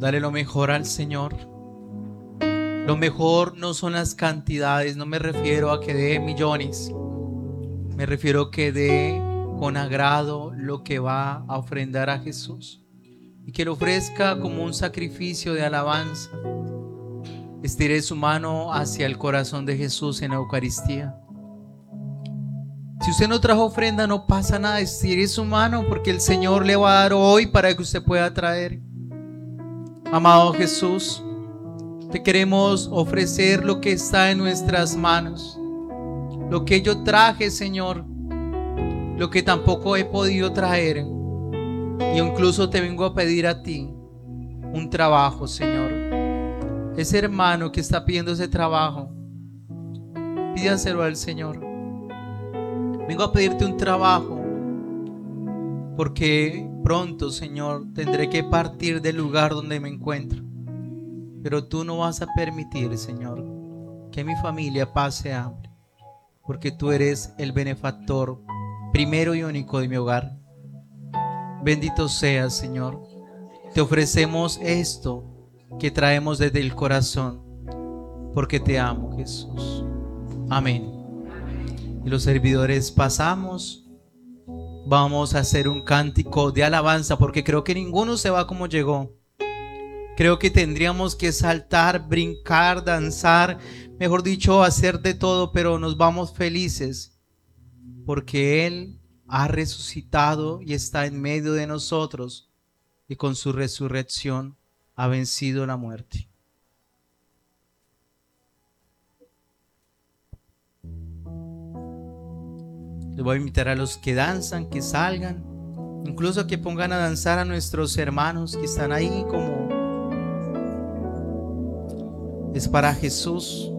Dale lo mejor al Señor. Lo mejor no son las cantidades, no me refiero a que dé millones, me refiero a que dé con agrado lo que va a ofrendar a Jesús y que lo ofrezca como un sacrificio de alabanza. Estire su mano hacia el corazón de Jesús en la Eucaristía. Si usted no trajo ofrenda, no pasa nada, estire su mano porque el Señor le va a dar hoy para que usted pueda traer. Amado Jesús, te queremos ofrecer lo que está en nuestras manos, lo que yo traje, Señor, lo que tampoco he podido traer, y incluso te vengo a pedir a ti un trabajo, Señor. Ese hermano que está pidiendo ese trabajo, pídaselo al Señor. Vengo a pedirte un trabajo porque pronto, Señor, tendré que partir del lugar donde me encuentro. Pero tú no vas a permitir, Señor, que mi familia pase hambre, porque tú eres el benefactor primero y único de mi hogar. Bendito seas, Señor. Te ofrecemos esto que traemos desde el corazón, porque te amo, Jesús. Amén. Y los servidores pasamos. Vamos a hacer un cántico de alabanza, porque creo que ninguno se va como llegó. Creo que tendríamos que saltar, brincar, danzar, mejor dicho, hacer de todo, pero nos vamos felices porque Él ha resucitado y está en medio de nosotros y con su resurrección ha vencido la muerte. Les voy a invitar a los que danzan, que salgan, incluso que pongan a danzar a nuestros hermanos que están ahí como... Es para Jesús.